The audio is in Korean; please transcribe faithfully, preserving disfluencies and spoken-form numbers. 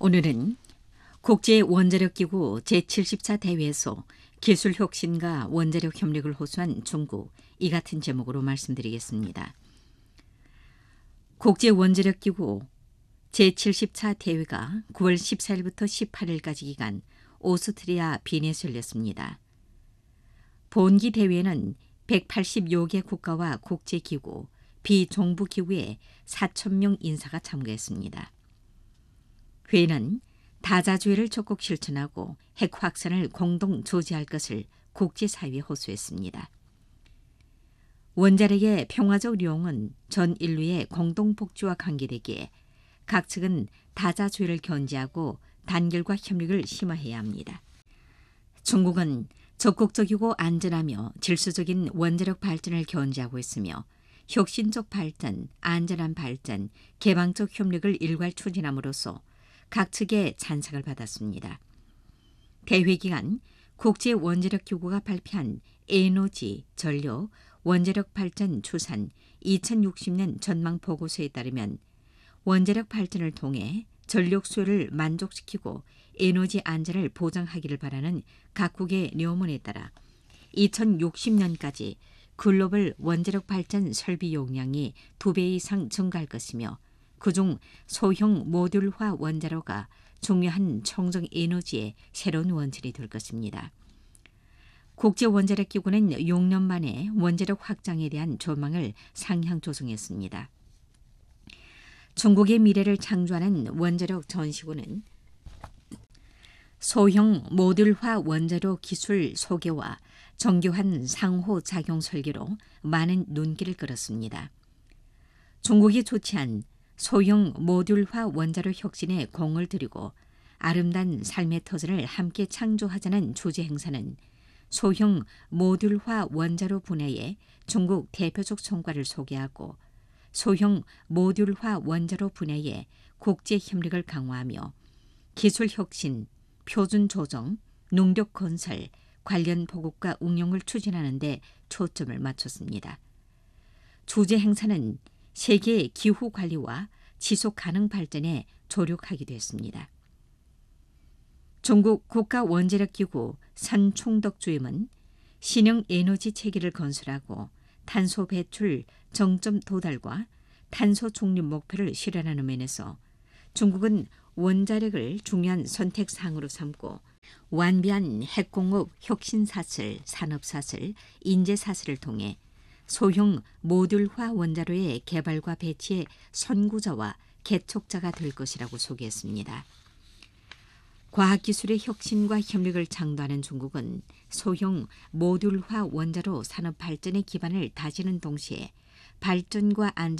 오늘은 국제원자력기구 제칠십사 대회에서 기술혁신과 원자력 협력을 호소한 중국, 이 같은 제목으로 말씀드리겠습니다. 국제원자력기구 제칠십사 대회가 구월 십사일부터 십팔일까지 기간 오스트리아 빈에서 열렸습니다. 본기 대회는 백팔십여 개 국가와 국제기구, 비정부기구의 사천 명 인사가 참가했습니다. 회의는 다자주의를 적극 실천하고 핵 확산을 공동 조지할 것을 국제사회에 호소했습니다. 원자력의 평화적 이용은 전 인류의 공동 복지와 관계되기에 각 측은 다자주의를 견지하고 단결과 협력을 심화해야 합니다. 중국은 적극적이고 안전하며 질서적인 원자력 발전을 견지하고 있으며 혁신적 발전, 안전한 발전, 개방적 협력을 일괄 추진함으로써 각 측의 찬성을 받았습니다. 대회 기간 국제원자력기구가 발표한 에너지, 전력, 원자력 발전 추산 이천육십 년 전망 보고서에 따르면 원자력 발전을 통해 전력 수요를 만족시키고 에너지 안전을 보장하기를 바라는 각국의 료문에 따라 이천육십 년까지 글로벌 원자력 발전 설비 용량이 두 배 이상 증가할 것이며 그중 소형 모듈화 원자로가 중요한 청정 에너지의 새로운 원천이 될 것입니다. 국제원자력기구는 육 년 만에 원자력 확장에 대한 전망을 상향 조정했습니다. 중국의 미래를 창조하는 원자력 전시구는 소형 모듈화 원자로 기술 소개와 정교한 상호작용 설계로 많은 눈길을 끌었습니다. 중국이 조치한 소형 모듈화 원자로 혁신에 공을 들이고 아름다운 삶의 터전을 함께 창조하자는 주제 행사는 소형 모듈화 원자로 분야의 중국 대표적 성과를 소개하고 소형 모듈화 원자로 분야의 국제 협력을 강화하며 기술 혁신, 표준 조정, 능력 건설, 관련 보급과 응용을 추진하는 데 초점을 맞췄습니다. 주제 행사는 세계 기후 관리와 지속 가능 발전에 조력하기도 했습니다. 중국 국가원자력기구 산총덕 주임은 신형 에너지 체계를 건설하고 탄소 배출 정점 도달과 탄소 중립 목표를 실현하는 면에서 중국은 원자력을 중요한 선택 사항으로 삼고 완비한 핵공업 혁신사슬, 산업사슬, 인재사슬을 통해 소형 모듈화 원자로의 개발과 배치의 선구자와 개척자가 될 것이라고 소개했습니다. 과학기술의 혁신과 협력을 창조하는 중국은 소형 모듈화 원자로 산업 발전의 기반을 다지는 동시에 발전과 안전